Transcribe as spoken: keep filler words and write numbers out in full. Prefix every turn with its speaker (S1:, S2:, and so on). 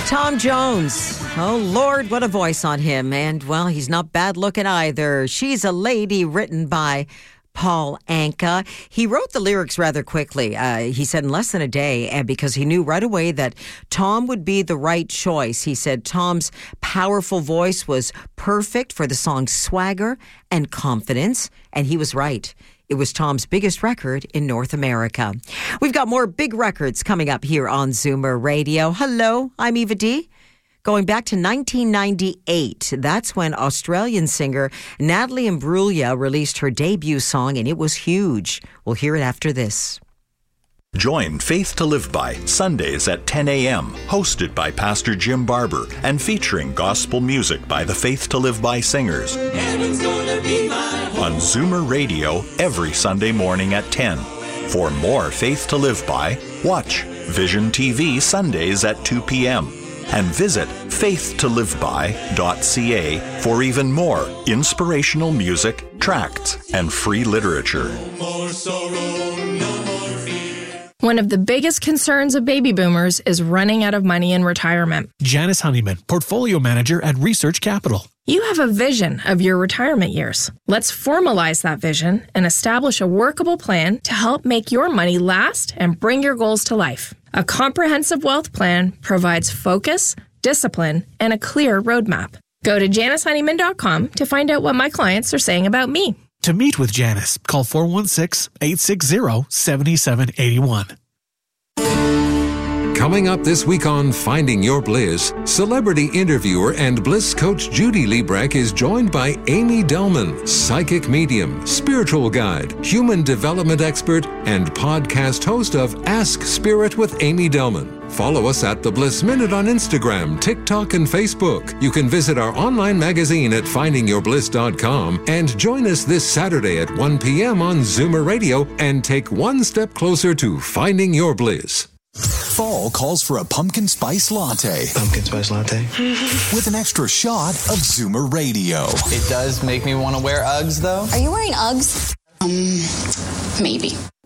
S1: Tom Jones. Oh, Lord, what a voice on him. And, well, he's not bad looking either. She's a Lady, written by Paul Anka. He wrote the lyrics rather quickly. Uh, he said in less than a day, and because he knew right away that Tom would be the right choice. He said Tom's powerful voice was perfect for the song's swagger and confidence, and he was right. It was Tom's biggest record in North America. We've got more big records coming up here on Zoomer Radio. Hello, I'm Eva D. Going back to nineteen ninety-eight, that's when Australian singer Natalie Imbruglia released her debut song, and it was huge. We'll hear it after this.
S2: Join Faith to Live By Sundays at ten a.m., hosted by Pastor Jim Barber and featuring gospel music by the Faith to Live By singers. Heaven's gonna be my home. On Zoomer Radio every Sunday morning at ten. For more Faith to Live By, watch Vision T V Sundays at two p.m. and visit faith to live by dot c a for even more inspirational music, tracts, and free literature.
S3: No more sorrow, no more fear.
S4: One of the biggest concerns of baby boomers is running out of money in retirement.
S5: Janice Honeyman, Portfolio Manager at Research Capital.
S4: You have a vision of your retirement years. Let's formalize that vision and establish a workable plan to help make your money last and bring your goals to life. A comprehensive wealth plan provides focus, discipline, and a clear roadmap. Go to janice honeyman dot com to find out what my clients are saying about me.
S5: To meet with Janice, call four one six, eight six zero, seven seven eight one.
S6: Coming up this week on Finding Your Bliss, celebrity interviewer and bliss coach Judy Liebrecht is joined by Amy Delman, psychic medium, spiritual guide, human development expert, and podcast host of Ask Spirit with Amy Delman. Follow us at The Bliss Minute on Instagram, TikTok, and Facebook. You can visit our online magazine at finding your bliss dot com and join us this Saturday at one p.m. on Zoomer Radio and take one step closer to finding your bliss.
S7: Fall calls for a pumpkin spice latte.
S8: Pumpkin spice latte?
S7: With an extra shot of Zoomer Radio.
S8: It does make me want to wear Uggs, though.
S9: Are you wearing Uggs? Um, maybe.